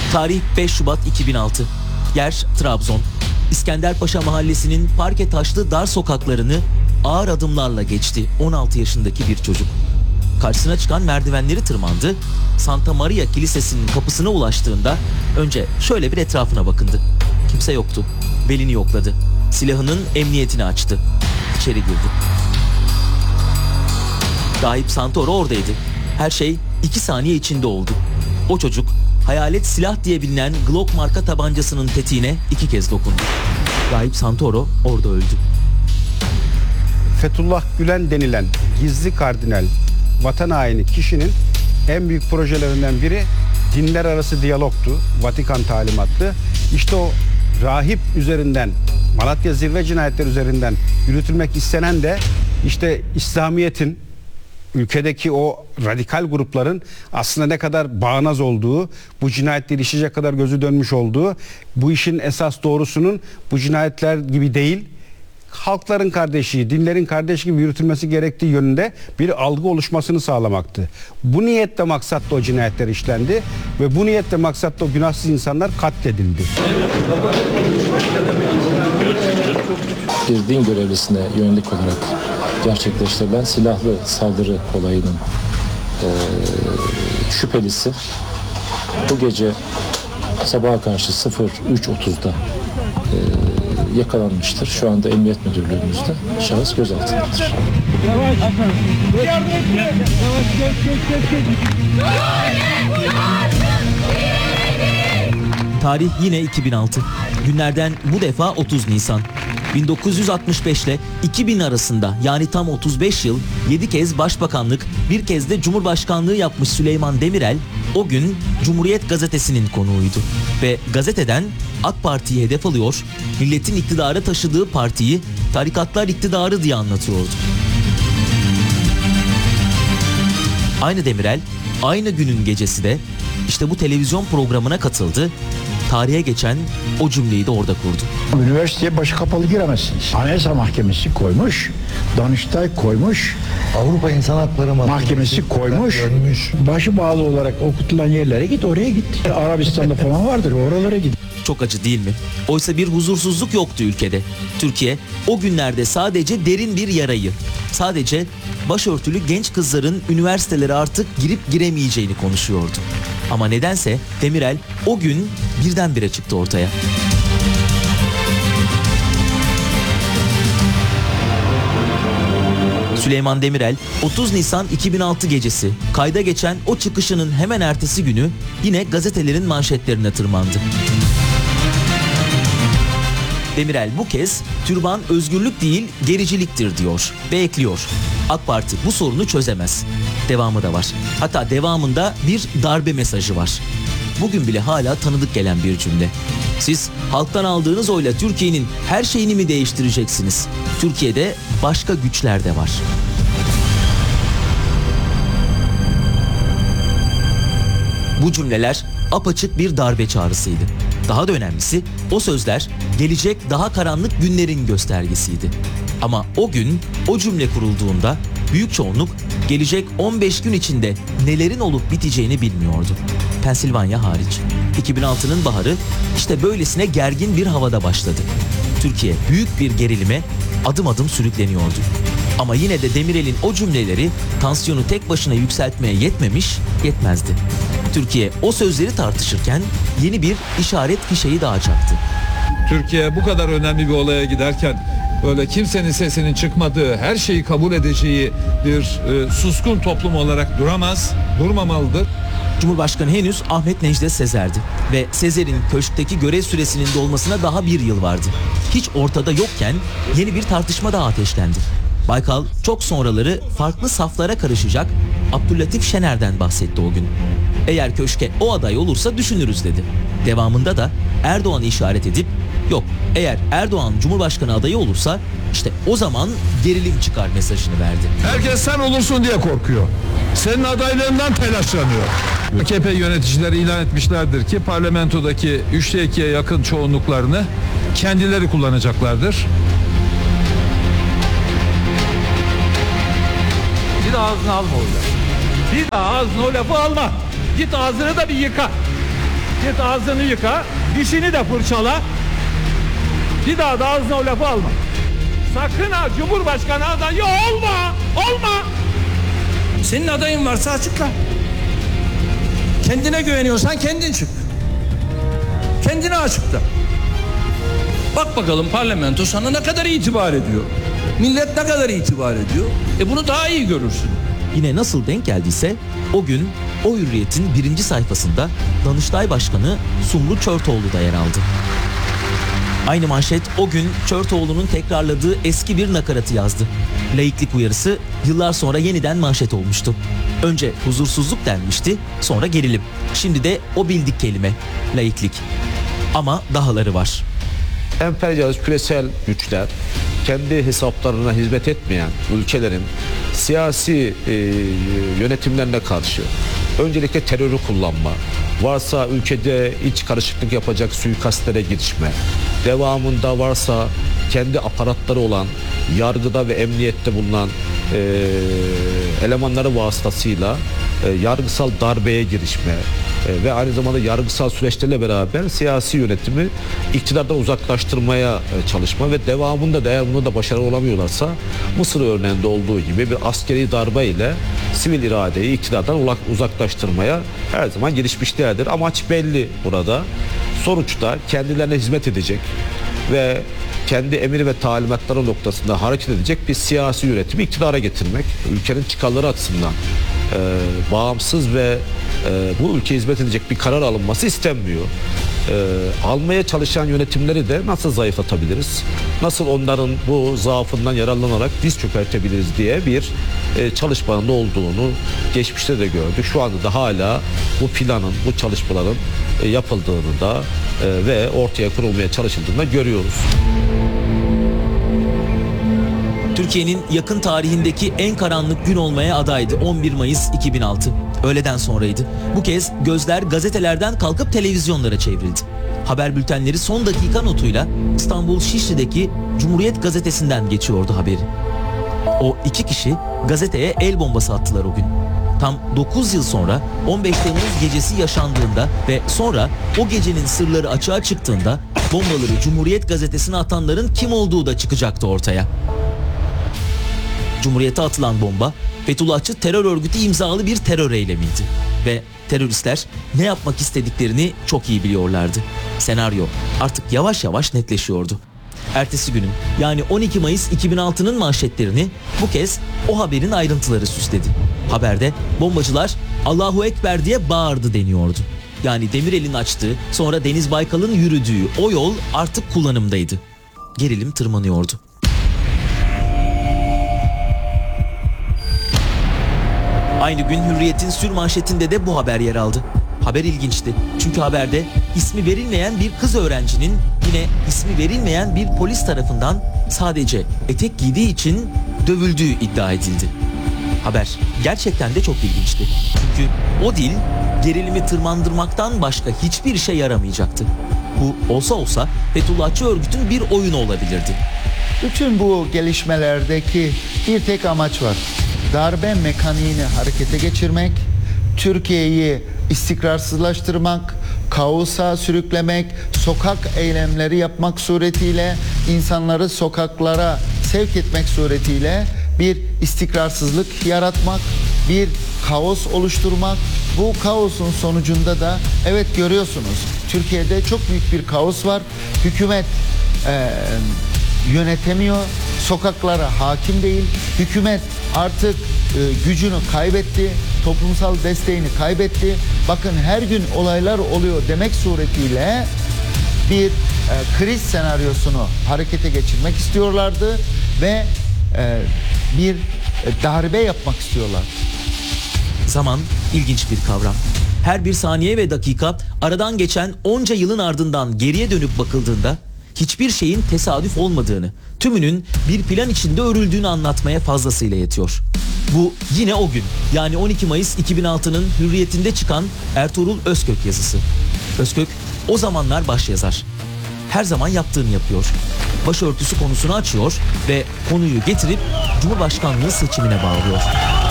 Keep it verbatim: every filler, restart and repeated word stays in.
Tarih beş Şubat iki bin altı. Yer Trabzon. İskenderpaşa mahallesinin parke taşlı dar sokaklarını ağır adımlarla geçti on altı yaşındaki bir çocuk. Karşısına çıkan merdivenleri tırmandı. Santa Maria Kilisesi'nin kapısına ulaştığında önce şöyle bir etrafına bakındı. Kimse yoktu. Belini yokladı. Silahının emniyetini açtı. İçeri girdi. Rahip Santoro oradaydı. Her şey iki saniye içinde oldu. O çocuk hayalet silah diye bilinen Glock marka tabancasının tetiğine iki kez dokundu. Rahip Santoro orada öldü. Fethullah Gülen denilen gizli kardinal, vatan haini kişinin en büyük projelerinden biri dinler arası diyalogtu. Vatikan talimatlı. İşte o rahip üzerinden, Malatya zirve cinayetleri üzerinden yürütülmek istenen de işte İslamiyet'in, ülkedeki o radikal grupların aslında ne kadar bağnaz olduğu, bu cinayetleri işleyecek kadar gözü dönmüş olduğu, bu işin esas doğrusunun bu cinayetler gibi değil, halkların kardeşi, dinlerin kardeşi gibi yürütülmesi gerektiği yönünde bir algı oluşmasını sağlamaktı. Bu niyetle maksatla o cinayetler işlendi ve bu niyetle maksatla o günahsız insanlar katledildi. Bir din görevlisine yönelik olarak gerçekleştirilen silahlı saldırı olayının e, şüphelisi bu gece sabaha karşı sıfır üç otuzda e, yakalanmıştır. Şu anda Emniyet Müdürlüğümüzde şahıs gözaltındadır. Tarih yine iki bin altı. Günlerden bu defa otuz Nisan. bin dokuz yüz altmış beş ile iki bin arasında, yani tam otuz beş yıl, yedi kez başbakanlık, bir kez de cumhurbaşkanlığı yapmış Süleyman Demirel o gün Cumhuriyet Gazetesi'nin konuğuydu. Ve gazeteden AK Parti'yi hedef alıyor, milletin iktidara taşıdığı partiyi tarikatlar iktidarı diye anlatıyordu. Aynı Demirel aynı günün gecesi de işte bu televizyon programına katıldı. Tarihe geçen o cümleyi de orada kurdu. Üniversiteye başı kapalı giremezsiniz. Anayasa Mahkemesi koymuş, Danıştay koymuş, Avrupa İnsan Hakları Mahkemesi koymuş, görmüş. Başı bağlı olarak okutulan yerlere git, oraya git. Arabistan'da falan vardır, oralara git. Çok acı değil mi? Oysa bir huzursuzluk yoktu ülkede. Türkiye o günlerde sadece derin bir yarayı, sadece başörtülü genç kızların üniversitelere artık girip giremeyeceğini konuşuyordu. Ama nedense Demirel o gün birdenbire çıktı ortaya. Süleyman Demirel otuz Nisan iki bin altı gecesi kayda geçen o çıkışının hemen ertesi günü yine gazetelerin manşetlerine tırmandı. Demirel bu kez türban özgürlük değil gericiliktir diyor ve ekliyor. AK Parti bu sorunu çözemez. Devamı da var. Hatta devamında bir darbe mesajı var. Bugün bile hala tanıdık gelen bir cümle. Siz halktan aldığınız oyla Türkiye'nin her şeyini mi değiştireceksiniz? Türkiye'de başka güçler de var. Bu cümleler apaçık bir darbe çağrısıydı. Daha da önemlisi o sözler gelecek daha karanlık günlerin göstergesiydi. Ama o gün o cümle kurulduğunda büyük çoğunluk gelecek on beş gün içinde nelerin olup biteceğini bilmiyordu. Pensilvanya hariç. iki bin altının baharı işte böylesine gergin bir havada başladı. Türkiye büyük bir gerilime adım adım sürükleniyordu. Ama yine de Demirel'in o cümleleri tansiyonu tek başına yükseltmeye yetmemiş, yetmezdi. Türkiye o sözleri tartışırken yeni bir işaret fişeği daha çaktı. Türkiye bu kadar önemli bir olaya giderken böyle kimsenin sesinin çıkmadığı, her şeyi kabul edeceği bir e, suskun toplum olarak duramaz, durmamalıdır. Cumhurbaşkanı henüz Ahmet Necdet Sezer'di ve Sezer'in köşkteki görev süresinin dolmasına daha bir yıl vardı. Hiç ortada yokken yeni bir tartışma daha ateşlendi. Baykal çok sonraları farklı saflara karışacak Abdüllatif Şener'den bahsetti o gün. Eğer köşke o aday olursa düşünürüz dedi. Devamında da Erdoğan'ı işaret edip yok eğer Erdoğan Cumhurbaşkanı adayı olursa işte o zaman gerilim çıkar mesajını verdi. Herkes sen olursun diye korkuyor. Senin adaylığından telaşlanıyor. A K P yöneticileri ilan etmişlerdir ki parlamentodaki üçte ikiye yakın çoğunluklarını kendileri kullanacaklardır. Bir daha ağzına alma o lafı. Bir daha ağzına o lafı alma. Git ağzını da bir yıka. Git ağzını yıka, dişini de fırçala. Bir daha da ağzına o lafı alma. Sakın ha Cumhurbaşkanı adayı olma, olma. Senin adayın varsa açıkla. Kendine güveniyorsan kendin çık. Kendine açıkla. Bak bakalım parlamento sana ne kadar itibar ediyor. Millet ne kadar itibar ediyor. E bunu daha iyi görürsün. Yine nasıl denk geldiyse o gün O Hürriyet'in birinci sayfasında Danıştay Başkanı Sumru Çörtoğlu da yer aldı. Aynı manşet o gün Çörtoğlu'nun tekrarladığı eski bir nakaratı yazdı. Laiklik uyarısı yıllar sonra yeniden manşet olmuştu. Önce huzursuzluk denmişti, sonra gerilim. Şimdi de o bildik kelime, laiklik. Ama dahaları var. Emperyalist küresel güçler kendi hesaplarına hizmet etmeyen ülkelerin siyasi e, yönetimlerine karşı öncelikle terörü kullanma, varsa ülkede iç karışıklık yapacak suikastlere girişme, devamında varsa kendi aparatları olan yargıda ve emniyette bulunan e, elemanları vasıtasıyla e, yargısal darbeye girişme e, ve aynı zamanda yargısal süreçlerle beraber siyasi yönetimi iktidardan uzaklaştırmaya e, çalışma ve devamında da eğer bunu da başarılı olamıyorlarsa Mısır örneğinde olduğu gibi bir askeri darbe ile sivil iradeyi iktidardan uzaklaştırmaya her zaman girişmişlerdir. Amaç belli burada. Sonuçta kendilerine hizmet edecek ve kendi emir ve talimatları noktasında hareket edecek bir siyasi yönetimi iktidara getirmek, ülkenin çıkarları açısından e, bağımsız ve e, bu ülkeye hizmet edecek bir karar alınması istenmiyor. E, almaya çalışan yönetimleri de nasıl zayıflatabiliriz, nasıl onların bu zaafından yararlanarak diz çökertebiliriz diye bir e, çalışmanın olduğunu geçmişte de gördük. Şu anda da hala bu planın, bu çalışmaların e, yapıldığını da e, ve ortaya kurulmaya çalışıldığını da görüyoruz. Türkiye'nin yakın tarihindeki en karanlık gün olmaya adaydı on bir Mayıs iki bin altı. Öğleden sonraydı. Bu kez gözler gazetelerden kalkıp televizyonlara çevrildi. Haber bültenleri son dakika notuyla İstanbul Şişli'deki Cumhuriyet Gazetesi'nden geçiyordu haberi. O iki kişi gazeteye el bombası attılar o gün. Tam dokuz yıl sonra on beş Temmuz gecesi yaşandığında ve sonra o gecenin sırları açığa çıktığında bombaları Cumhuriyet Gazetesi'ne atanların kim olduğu da çıkacaktı ortaya. Cumhuriyete atılan bomba Fethullahçı terör örgütü imzalı bir terör eylemiydi. Ve teröristler ne yapmak istediklerini çok iyi biliyorlardı. Senaryo artık yavaş yavaş netleşiyordu. Ertesi günün yani on iki Mayıs iki bin altının manşetlerini bu kez o haberin ayrıntıları süsledi. Haberde bombacılar Allahu Ekber diye bağırdı deniyordu. Yani Demirel'in açtığı, sonra Deniz Baykal'ın yürüdüğü o yol artık kullanımdaydı. Gerilim tırmanıyordu. Aynı gün Hürriyet'in sürmanşetinde de bu haber yer aldı. Haber ilginçti. Çünkü haberde ismi verilmeyen bir kız öğrencinin yine ismi verilmeyen bir polis tarafından sadece etek giydiği için dövüldüğü iddia edildi. Haber gerçekten de çok ilginçti. Çünkü o dil gerilimi tırmandırmaktan başka hiçbir şey yaramayacaktı. Bu olsa olsa Fethullahçı örgütün bir oyunu olabilirdi. Bütün bu gelişmelerdeki bir tek amaç var. Darbe mekaniğini harekete geçirmek, Türkiye'yi istikrarsızlaştırmak, kaosa sürüklemek, sokak eylemleri yapmak suretiyle insanları sokaklara sevk etmek suretiyle bir istikrarsızlık yaratmak, bir kaos oluşturmak. Bu kaosun sonucunda da evet görüyorsunuz Türkiye'de çok büyük bir kaos var. Hükümet e, yönetemiyor, sokaklara hakim değil. Hükümet artık e, gücünü kaybetti, toplumsal desteğini kaybetti. Bakın her gün olaylar oluyor demek suretiyle bir e, kriz senaryosunu harekete geçirmek istiyorlardı ve e, bir e, darbe yapmak istiyorlar. Zaman ilginç bir kavram. Her bir saniye ve dakika aradan geçen onca yılın ardından geriye dönüp bakıldığında hiçbir şeyin tesadüf olmadığını, tümünün bir plan içinde örüldüğünü anlatmaya fazlasıyla yetiyor. Bu yine o gün, yani on iki Mayıs iki bin altının Hürriyet'inde çıkan Ertuğrul Özkök yazısı. Özkök o zamanlar başyazar. Her zaman yaptığını yapıyor. Başörtüsü konusunu açıyor ve konuyu getirip Cumhurbaşkanlığı seçimine bağlıyor.